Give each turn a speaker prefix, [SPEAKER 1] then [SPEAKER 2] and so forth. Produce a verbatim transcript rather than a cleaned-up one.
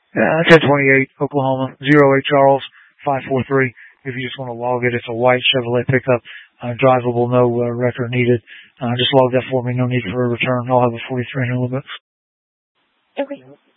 [SPEAKER 1] Uh, ten twenty-eight, Oklahoma, zero eight Charles, five four three. If you just want to log it, it's a white Chevrolet pickup, uh, drivable, no uh, record needed. Uh, just log that for me, no need for a return. I'll have a forty-three in a little bit.
[SPEAKER 2] Okay.